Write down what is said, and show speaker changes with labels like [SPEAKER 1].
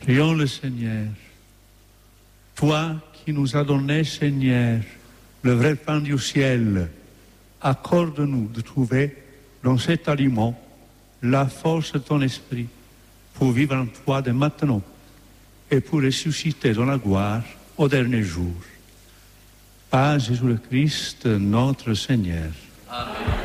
[SPEAKER 1] Prions le Seigneur. Toi qui nous as donné, Seigneur, le vrai pain du ciel, accorde-nous de trouver dans cet aliment la force de ton esprit pour vivre en toi dès maintenant et pour ressusciter dans la gloire au dernier jour. Par Jésus le Christ, notre Seigneur.
[SPEAKER 2] Amen.